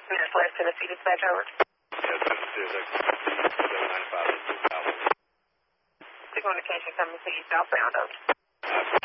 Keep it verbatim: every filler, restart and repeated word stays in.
Minutes left, Tennessee dispatch over. Yeah, Tennessee is like seven nine five. Communication coming to you southbound over. Uh,